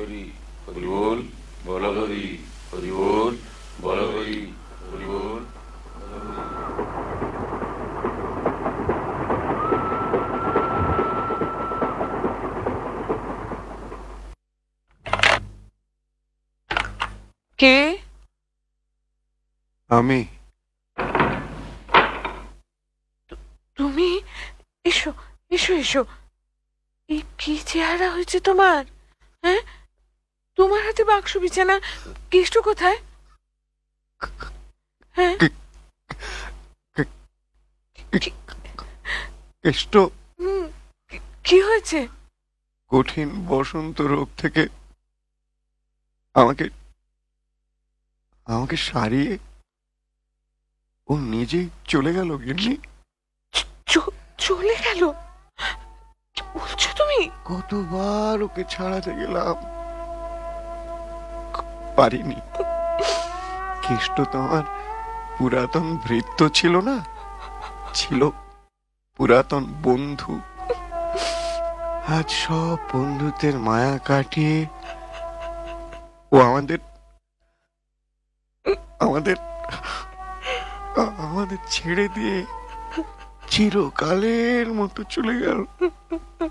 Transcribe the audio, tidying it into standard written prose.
হরি হরি বল, বল হরি হরি বল, বল হরি হরি বল। কে? আমি। তুমি? এসো, এসো, এসো। এই কি চেহারা হয়েছে তোমার? হ্যাঁ, তোমার হাতে বাক্স বিছানা, কেষ্ট কোথায়? হ্যাঁ, কে- কে- কি- কেষ্ট হুম, কি হয়েছে? কঠিন বসন্ত রোগ থেকে আমাকে আমাকে সারিয়ে ও নিজেই চলে গেল গিন্নি। চলে গেল? কি বলছো তুমি? কতবার ওকে ছাড়াতে গেলাম, পারিনি। কেষ্ট তো আমার পুরাতন ভৃত্য ছিল না, ছিল পুরাতন বন্ধু। আজ সব বন্ধুত্বের মায়া কাটিয়ে ও আমাদের আমাদের আমাদের ছেড়ে দিয়ে চিরকালের মতো চলে গেল।